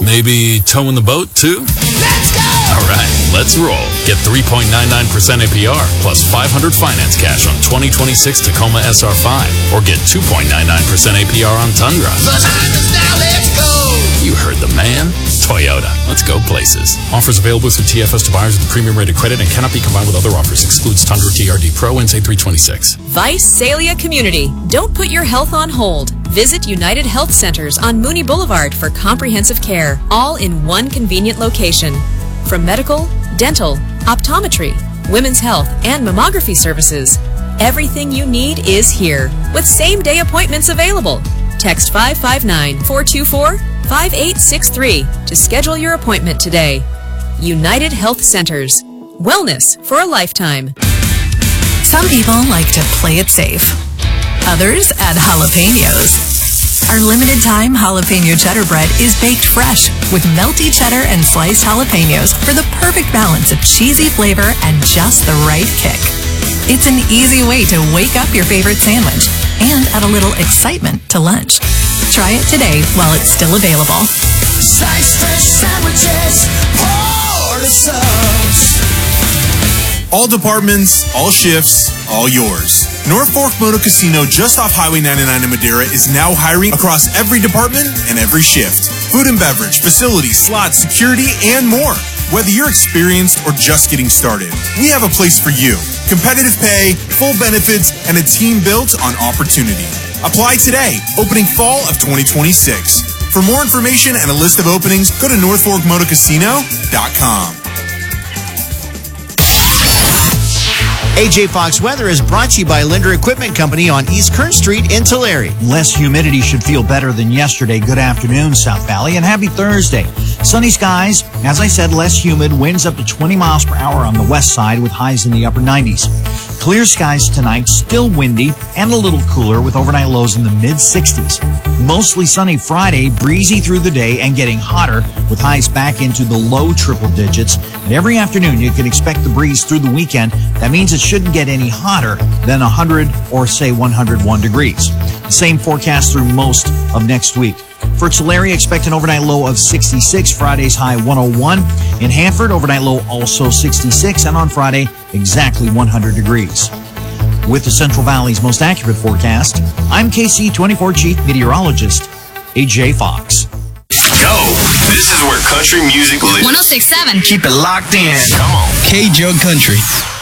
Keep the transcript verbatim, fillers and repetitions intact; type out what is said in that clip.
Maybe towing the boat, too? Let's go! All right, let's roll. Get three point nine nine percent A P R plus five hundred finance cash on twenty twenty-six Tacoma S R five. Or get two point nine nine percent A P R on Tundra. Behind us now, let's go! You heard the man. Toyota. Let's go places. Offers available through T F S to buyers with a premium rated credit and cannot be combined with other offers. Excludes Tundra T R D Pro and N S A three twenty-six. Visalia Community. Don't put your health on hold. Visit United Health Centers on Mooney Boulevard for comprehensive care, all in one convenient location. From medical, dental, optometry, women's health, and mammography services, everything you need is here, with same-day appointments available. Text five five nine, four two four, five eight six three to schedule your appointment today. United Health Centers. Wellness for a lifetime. Some people like to play it safe. Others add jalapenos. Our limited time jalapeno cheddar bread is baked fresh with melty cheddar and sliced jalapenos for the perfect balance of cheesy flavor and just the right kick. It's an easy way to wake up your favorite sandwich and add a little excitement to lunch. Try it today while it's still available. Slice fresh sandwiches, pour the sauce. All departments, all shifts, all yours. North Fork Moto Casino, just off Highway ninety-nine in Madera, is now hiring across every department and every shift. Food and beverage, facilities, slots, security, and more. Whether you're experienced or just getting started, we have a place for you. Competitive pay, full benefits, and a team built on opportunity. Apply today, opening fall of twenty twenty-six. For more information and a list of openings, go to north fork moto casino dot com. A J Fox Weather is brought to you by Linder Equipment Company on East Kern Street in Tulare. Less humidity should feel better than yesterday. Good afternoon, South Valley, and happy Thursday. Sunny skies. As I said, less humid. Winds up to twenty miles per hour on the west side with highs in the upper nineties. Clear skies tonight, still windy and a little cooler with overnight lows in the mid sixties. Mostly sunny Friday, breezy through the day and getting hotter with highs back into the low triple digits. And every afternoon you can expect the breeze through the weekend. That means it shouldn't get any hotter than one hundred or say one hundred one degrees. The same forecast through most of next week. For Tulare, expect an overnight low of sixty-six, Friday's high one oh one. In Hanford, overnight low also sixty-six, and on Friday, exactly one hundred degrees. With the Central Valley's most accurate forecast, I'm K C twenty-four Chief Meteorologist, A J Fox. Go! This is where country music lives. one oh six point seven. Keep it locked in. Come on. K-Jug Country.